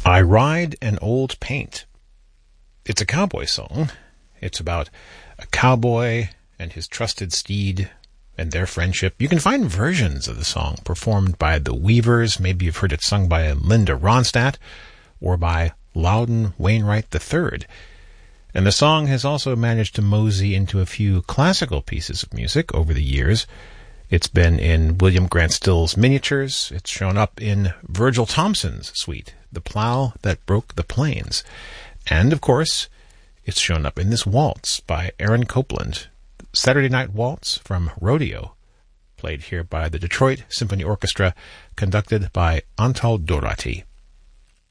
I Ride an Old Paint. It's a cowboy song. It's about a cowboy and his trusted steed and their friendship. You can find versions of the song performed by the Weavers. Maybe you've heard it sung by Linda Ronstadt or by Loudon Wainwright III. And the song has also managed to mosey into a few classical pieces of music over the years. It's been in William Grant Still's miniatures. It's shown up in Virgil Thomson's suite, The Plow That Broke the Plains. And, of course, it's shown up in this waltz by Aaron Copland, Saturday Night Waltz from Rodeo, played here by the Detroit Symphony Orchestra, conducted by Antal Dorati.